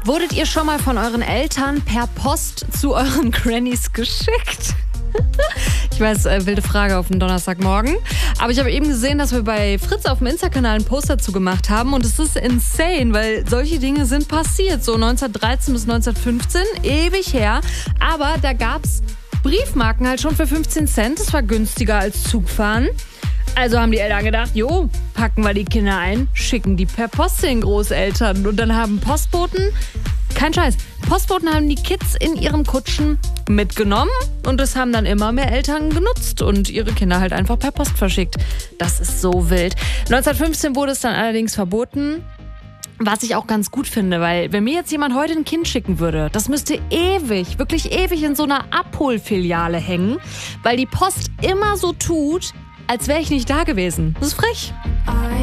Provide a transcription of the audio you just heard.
Wurdet ihr schon mal von euren Eltern per Post zu euren Grannies geschickt? Ich weiß, wilde Frage auf den Donnerstagmorgen. Aber ich habe eben gesehen, dass wir bei Fritz auf dem Insta-Kanal einen Post dazu gemacht haben. Und es ist insane, weil solche Dinge sind passiert. So 1913 bis 1915, ewig her. Aber da gab's Briefmarken halt schon für 15 Cent. Das war günstiger als Zugfahren. Also haben die Eltern gedacht, jo, packen wir die Kinder ein, schicken die per Post den Großeltern. Und dann haben Postboten, kein Scheiß, Postboten haben die Kids in ihren Kutschen mitgenommen und das haben dann immer mehr Eltern genutzt und ihre Kinder halt einfach per Post verschickt. Das ist so wild. 1915 wurde es dann allerdings verboten. Was ich auch ganz gut finde, weil wenn mir jetzt jemand heute ein Kind schicken würde, das müsste ewig, wirklich ewig in so einer Abholfiliale hängen, weil die Post immer so tut, als wäre ich nicht da gewesen. Das ist frech.